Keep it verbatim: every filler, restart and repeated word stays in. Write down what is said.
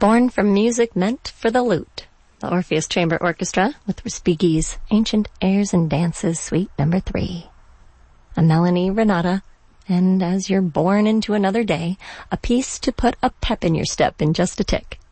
Born from music meant for the lute, the Orpheus Chamber Orchestra with Respighi's Ancient Airs and Dances, Suite Number Three. A Melanie Renata, and as you're born into another day, a piece to put a pep in your step in just a tick.